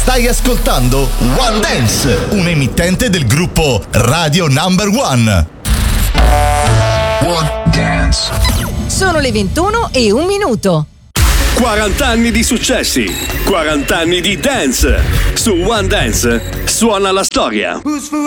Stai ascoltando One Dance, un emittente del gruppo Radio Number One. One Dance. Sono le 21:01. 40 anni di successi, 40 anni di dance. Su One Dance suona la storia. Whose food